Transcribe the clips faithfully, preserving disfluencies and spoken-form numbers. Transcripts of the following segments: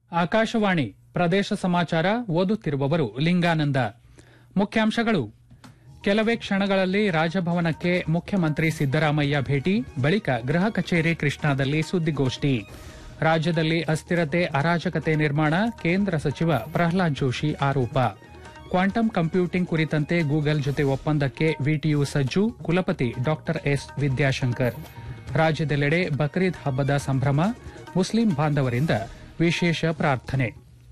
ಆಕಾಶವಾಣಿ ಪ್ರದೇಶ ಸಮಾಚಾರ ಓದುತ್ತಿರುವವರು ಲಿಂಗಾನಂದ. ಮುಖ್ಯಾಂಶಗಳು: ಕೆಲವೇ ಕ್ಷಣಗಳಲ್ಲಿ ರಾಜಭವನಕ್ಕೆ ಮುಖ್ಯಮಂತ್ರಿ ಸಿದ್ದರಾಮಯ್ಯ ಭೇಟಿ, ಬಳಿಕ ಗೃಹ ಕಚೇರಿ ಕೃಷ್ಣಾದಲ್ಲಿ ಸುದ್ದಿಗೋಷ್ಠಿ. ರಾಜ್ಯದಲ್ಲಿ ಅಸ್ಥಿರತೆ, ಅರಾಜಕತೆ ನಿರ್ಮಾಣ, ಕೇಂದ್ರ ಸಚಿವ ಪ್ರಹ್ಲಾದ್ ಜೋಶಿ ಆರೋಪ. ಕ್ವಾಂಟಮ್ ಕಂಪ್ಯೂಟಿಂಗ್ ಕುರಿತಂತೆ ಗೂಗಲ್ ಜೊತೆ ಒಪ್ಪಂದಕ್ಕೆ ವಿಟಿಯು ಸಜ್ಜು, ಕುಲಪತಿ ಡಾ ಎಸ್ ವಿದ್ಯಾಶಂಕರ್. ರಾಜ್ಯದೆಲ್ಲೆಡೆ ಬಕ್ರೀದ್ ಹಬ್ಬದ ಸಂಭ್ರಮ, ಮುಸ್ಲಿಂ ಬಾಂಧವರಿಂದ ವಿಶೇಷ ಪ್ರಾರ್ಥನೆ.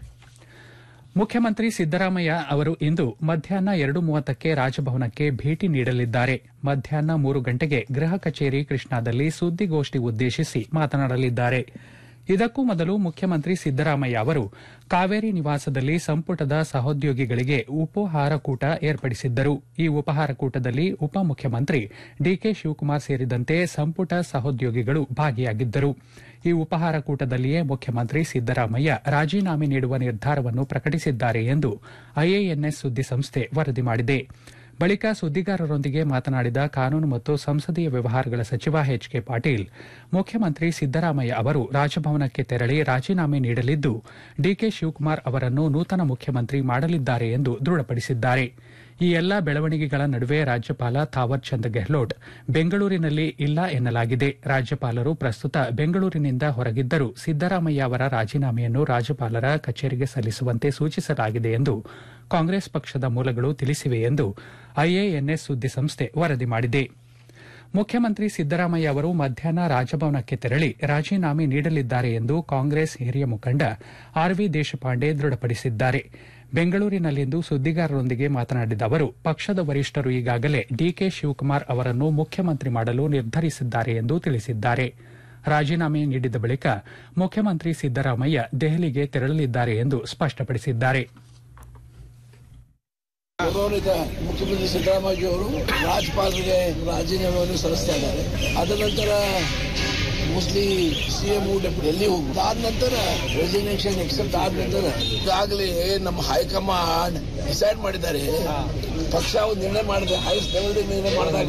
ಮುಖ್ಯಮಂತ್ರಿ ಸಿದ್ದರಾಮಯ್ಯ ಅವರು ಇಂದು ಮಧ್ಯಾಹ್ನ ಎರಡು ಮೂವತ್ತಕ್ಕೆ ರಾಜಭವನಕ್ಕೆ ಭೇಟಿ ನೀಡಲಿದ್ದಾರೆ. ಮಧ್ಯಾಹ್ನ ಮೂರು ಗಂಟೆಗೆ ಗೃಹ ಕಚೇರಿ ಕೃಷ್ಣಾದಲ್ಲಿ ಸುದ್ದಿಗೋಷ್ಠಿ ಉದ್ದೇಶಿಸಿ ಮಾತನಾಡಲಿದ್ದಾರೆ. ಇದಕ್ಕೂ ಮೊದಲು ಮುಖ್ಯಮಂತ್ರಿ ಸಿದ್ದರಾಮಯ್ಯ ಅವರು ಕಾವೇರಿ ನಿವಾಸದಲ್ಲಿ ಸಂಪುಟದ ಸಹೋದ್ಯೋಗಿಗಳಿಗೆ ಉಪಹಾರ ಕೂಟ ಏರ್ಪಡಿಸಿದ್ದರು. ಈ ಉಪಹಾರ ಕೂಟದಲ್ಲಿ ಉಪಮುಖ್ಯಮಂತ್ರಿ ಡಿಕೆ ಶಿವಕುಮಾರ್ ಸೇರಿದಂತೆ ಸಂಪುಟ ಸಹೋದ್ಯೋಗಿಗಳು ಭಾಗಿಯಾಗಿದ್ದರು. ಈ ಉಪಹಾರ ಕೂಟದಲ್ಲಿಯೇ ಮುಖ್ಯಮಂತ್ರಿ ಸಿದ್ದರಾಮಯ್ಯ ರಾಜೀನಾಮೆ ನೀಡುವ ನಿರ್ಧಾರವನ್ನು ಪ್ರಕಟಿಸಿದ್ದಾರೆ ಎಂದು ಐಎಎನ್ಎಸ್ ಸುದ್ದಿಸಂಸ್ಥೆ ವರದಿ ಮಾಡಿದೆ. ಬಳಿಕ ಸುದ್ದಿಗಾರರೊಂದಿಗೆ ಮಾತನಾಡಿದ ಕಾನೂನು ಮತ್ತು ಸಂಸದೀಯ ವ್ಯವಹಾರಗಳ ಸಚಿವ ಎಚ್ ಕೆ ಪಾಟೀಲ್, ಮುಖ್ಯಮಂತ್ರಿ ಸಿದ್ದರಾಮಯ್ಯ ಅವರು ರಾಜಭವನಕ್ಕೆ ತೆರಳಿ ರಾಜೀನಾಮೆ ನೀಡಲಿದ್ದು, ಡಿಕೆ ಶಿವಕುಮಾರ್ ಅವರನ್ನು ನೂತನ ಮುಖ್ಯಮಂತ್ರಿ ಮಾಡಲಿದ್ದಾರೆ ಎಂದು ದೃಢಪಡಿಸಿದ್ದಾರೆ. ಈ ಎಲ್ಲಾ ಬೆಳವಣಿಗೆಗಳ ನಡುವೆ ರಾಜ್ಯಪಾಲ ಥಾವರ್ ಚಂದ್ ಗೆಹ್ಲೋಟ್ ಬೆಂಗಳೂರಿನಲ್ಲಿ ಇಲ್ಲ ಎನ್ನಲಾಗಿದೆ. ರಾಜ್ಯಪಾಲರು ಪ್ರಸ್ತುತ ಬೆಂಗಳೂರಿನಿಂದ ಹೊರಗಿದ್ದರೂ ಸಿದ್ದರಾಮಯ್ಯ ಅವರ ರಾಜೀನಾಮೆಯನ್ನು ರಾಜ್ಯಪಾಲರ ಕಚೇರಿಗೆ ಸಲ್ಲಿಸುವಂತೆ ಸೂಚಿಸಲಾಗಿದೆ ಎಂದು ಕಾಂಗ್ರೆಸ್ ಪಕ್ಷದ ಮೂಲಗಳು ತಿಳಿಸಿವೆ ಎಂದು ಐಎಎನ್ಎಸ್ ಸುದ್ದಿಸಂಸ್ಥೆ ವರದಿ ಮಾಡಿದೆ. ಮುಖ್ಯಮಂತ್ರಿ ಸಿದ್ದರಾಮಯ್ಯ ಅವರು ಮಧ್ಯಾಹ್ನ ರಾಜಭವನಕ್ಕೆ ತೆರಳಿ ರಾಜೀನಾಮೆ ನೀಡಲಿದ್ದಾರೆ ಎಂದು ಕಾಂಗ್ರೆಸ್ ಹಿರಿಯ ಮುಖಂಡ ಆರ್ ವಿ ದೇಶಪಾಂಡೆ ದೃಢಪಡಿಸಿದ್ದಾರೆ. ಬೆಂಗಳೂರಿನಲ್ಲಿಂದು ಸುದ್ದಿಗಾರರೊಂದಿಗೆ ಮಾತನಾಡಿದ ಅವರು, ಪಕ್ಷದ ವರಿಷ್ಠರು ಈಗಾಗಲೇ ಡಿಕೆ ಶಿವಕುಮಾರ್ ಅವರನ್ನು ಮುಖ್ಯಮಂತ್ರಿ ಮಾಡಲು ನಿರ್ಧರಿಸಿದ್ದಾರೆ ಎಂದು ತಿಳಿಸಿದ್ದಾರೆ. ರಾಜೀನಾಮೆ ನೀಡಿದ ಬಳಿಕ ಮುಖ್ಯಮಂತ್ರಿ ಸಿದ್ದರಾಮಯ್ಯ ದೆಹಲಿಗೆ ತೆರಳಲಿದ್ದಾರೆ ಎಂದು ಸ್ಪಷ್ಟಪಡಿಸಿದ್ದಾರೆ. ಗೌರವಾನ್ವಿತ ಮುಖ್ಯಮಂತ್ರಿ ಸಿದ್ದರಾಮಯ್ಯ ಅವರು ರಾಜ್ಯಪಾಲರಿಗೆ ರಾಜೀನಾಮೆಯನ್ನು ಸಲ್ಲಿಸ್ತಾ ಇದ್ದಾರೆ. ಅದ ನಂತರ ಮೋಸ್ಟ್ಲಿ ಸಿಎಂ ಡೆಲ್ಲಿ ಹೋಗುದು. ಆದ ನಂತರ ರೆಸಿಗ್ನೇಷನ್ ಎಕ್ಸೆಪ್ಟ್ ಆದ ನಂತರ ಈಗಾಗಲೇ ನಮ್ಮ ಹೈಕಮಾಂಡ್ ಡಿಸೈಡ್ ಮಾಡಿದ್ದಾರೆ. ಪಕ್ಷ ಒಂದು ನಿರ್ಣಯ ಮಾಡಿದೆ, ಹೈಯೆಸ್ಟ್ ಲೆವೆಲ್ ನಿರ್ಣಯ ಮಾಡಿದಾಗ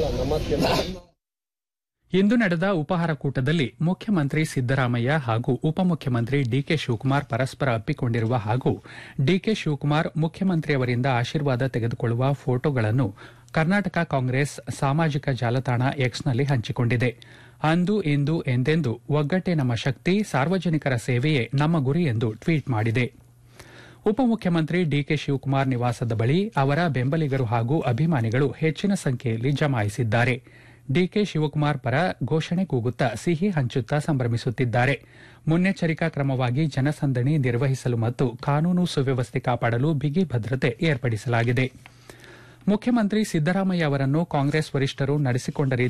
ಇಂದು ನಡೆದ ಉಪಹಾರ ಕೂಟದಲ್ಲಿ ಮುಖ್ಯಮಂತ್ರಿ ಸಿದ್ದರಾಮಯ್ಯ ಹಾಗೂ ಉಪಮುಖ್ಯಮಂತ್ರಿ ಡಿಕೆ ಶಿವಕುಮಾರ್ ಪರಸ್ಪರ ಅಪ್ಪಿಕೊಂಡಿರುವ ಹಾಗೂ ಡಿಕೆ ಶಿವಕುಮಾರ್ ಮುಖ್ಯಮಂತ್ರಿಯವರಿಂದ ಆಶೀರ್ವಾದ ತೆಗೆದುಕೊಳ್ಳುವ ಫೋಟೋಗಳನ್ನು ಕರ್ನಾಟಕ ಕಾಂಗ್ರೆಸ್ ಸಾಮಾಜಿಕ ಜಾಲತಾಣ ಎಕ್ಸ್ನಲ್ಲಿ ಹಂಚಿಕೊಂಡಿದೆ. ಅಂದು ಇಂದು ಎಂದೆಂದು ಒಗ್ಗಟ್ಟೇ ನಮ್ಮ ಶಕ್ತಿ, ಸಾರ್ವಜನಿಕರ ಸೇವೆಯೇ ನಮ್ಮ ಗುರಿ ಎಂದು ಟ್ವೀಟ್ ಮಾಡಿದೆ. ಉಪಮುಖ್ಯಮಂತ್ರಿ ಡಿಕೆ ಶಿವಕುಮಾರ್ ನಿವಾಸದ ಬಳಿ ಅವರ ಬೆಂಬಲಿಗರು ಹಾಗೂ ಅಭಿಮಾನಿಗಳು ಹೆಚ್ಚಿನ ಸಂಖ್ಯೆಯಲ್ಲಿ ಜಮಾಯಿಸಿದ್ದಾರೆ. ಡಿಕೆ ಶಿವಕುಮಾರ್ ಪರ ಘೋಷಣೆ ಕೂಗುತ್ತಾ ಸಿಹಿ ಹಂಚುತ್ತಾ ಸಂಭ್ರಮಿಸುತ್ತಿದ್ದಾರೆ. ಮುನ್ನೆಚ್ಚರಿಕಾ ಕ್ರಮವಾಗಿ ಜನಸಂದಣಿ ನಿರ್ವಹಿಸಲು ಮತ್ತು ಕಾನೂನು ಸುವ್ಯವಸ್ಥೆ ಕಾಪಾಡಲು ಬಿಗಿ ಭದ್ರತೆ ಏರ್ಪಡಿಸಲಾಗಿದೆ. ಮುಖ್ಯಮಂತ್ರಿ ಸಿದ್ದರಾಮಯ್ಯ ಅವರನ್ನು ಕಾಂಗ್ರೆಸ್ ವರಿಷ್ಠರು ನಡೆಸಿಕೊಂಡ